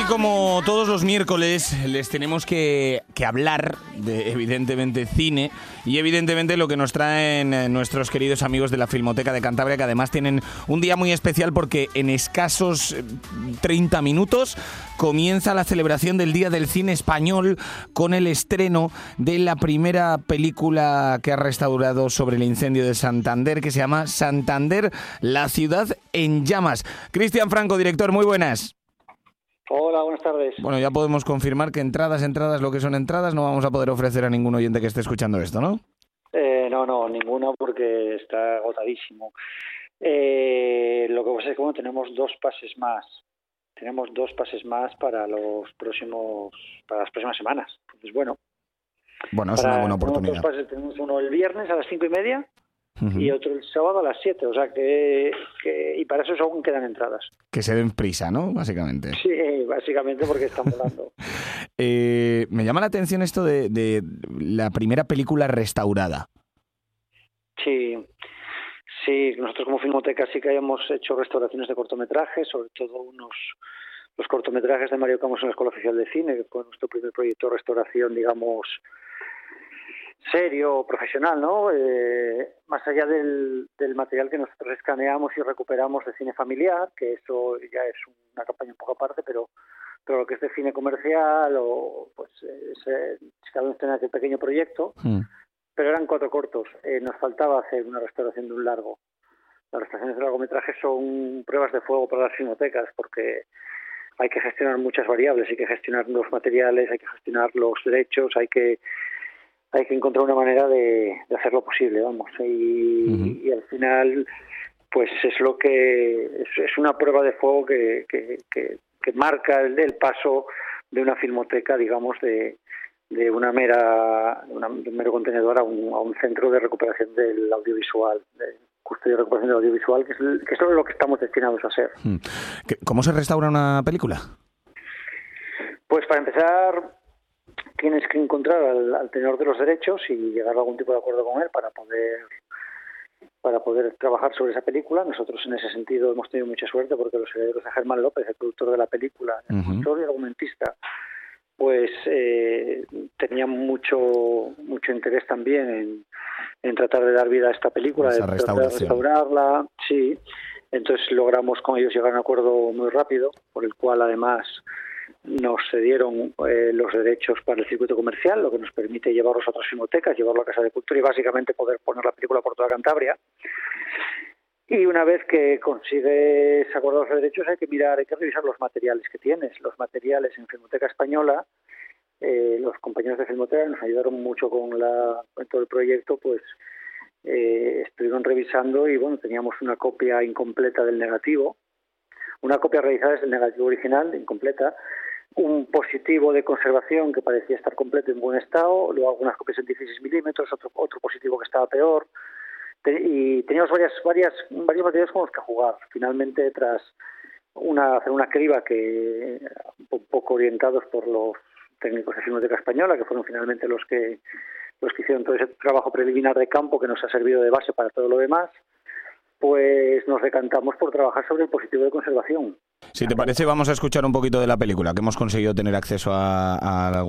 como todos los miércoles les tenemos que hablar de, evidentemente, cine y evidentemente lo que nos traen nuestros queridos amigos de la Filmoteca de Cantabria, que además tienen un día muy especial porque en escasos 30 minutos comienza la celebración del Día del Cine Español con el estreno de la primera película que ha restaurado sobre el incendio de Santander, que se llama Santander, la ciudad en llamas. Cristian Franco, director, muy buenas. Hola, buenas tardes. Bueno, ya podemos confirmar que entradas, lo que son entradas, no vamos a poder ofrecer a ningún oyente que esté escuchando esto, ¿no? No, ninguna porque está agotadísimo. Lo que pasa es que bueno, tenemos dos pases más. Tenemos dos pases más para las próximas semanas. Entonces, bueno, es una buena oportunidad. Dos pases, tenemos uno el viernes a las 5:30 y otro el sábado a las 7, o sea que y para eso aún quedan entradas. Que se den prisa, ¿no? Básicamente. Sí, básicamente porque están volando. Me llama la atención esto de la primera película restaurada. Sí, nosotros como Filmoteca sí que hayamos hecho restauraciones de cortometrajes, sobre todo los cortometrajes de Mario Camus en la Escuela Oficial de Cine, que fue nuestro primer proyecto de restauración, digamos, serio, profesional, ¿no? Más allá del material que nosotros escaneamos y recuperamos de cine familiar, que eso ya es una campaña un poco aparte, pero lo que es de cine comercial o pues cada vez tiene aquel pequeño proyecto, pero eran 4 cortos. Nos faltaba hacer una restauración de un largo. Las restauraciones de largometrajes son pruebas de fuego para las filmotecas porque hay que gestionar muchas variables, hay que gestionar los materiales, hay que gestionar los derechos, hay que encontrar una manera de hacerlo posible, vamos. Y al final, pues es lo que es una prueba de fuego que marca el paso de una filmoteca, digamos, de un mero contenedor a un centro de recuperación del audiovisual, de custodia y recuperación del audiovisual, que es lo que estamos destinados a hacer. ¿Cómo se restaura una película? Pues para empezar, tienes que encontrar al tenedor de los derechos y llegar a algún tipo de acuerdo con él para poder trabajar sobre esa película. Nosotros en ese sentido hemos tenido mucha suerte porque los herederos de Germán López, el productor de la película, el productor y argumentista, pues tenían mucho interés también en tratar de dar vida a esta película, de tratar de restaurarla. Sí, entonces logramos con ellos llegar a un acuerdo muy rápido, por el cual además nos cedieron los derechos para el circuito comercial, lo que nos permite llevarlos a otras filmotecas, llevarlo a Casa de Cultura y básicamente poder poner la película por toda Cantabria. Y una vez que consigues acordar los derechos hay que revisar los materiales que tienes. Los materiales en Filmoteca Española, los compañeros de Filmoteca nos ayudaron mucho con todo el proyecto, pues estuvieron revisando y bueno, teníamos una copia incompleta del negativo, una copia realizada desde el negativo original, incompleta, un positivo de conservación que parecía estar completo en buen estado, luego algunas copias en 16 milímetros, otro positivo que estaba peor, y teníamos varios materiales con los que jugar. Finalmente, tras hacer una criba que un poco orientados por los técnicos de Filmoteca Española, que fueron finalmente los que hicieron todo ese trabajo preliminar de campo que nos ha servido de base para todo lo demás, pues nos decantamos por trabajar sobre el positivo de conservación. Si te parece, vamos a escuchar un poquito de la película, que hemos conseguido tener acceso a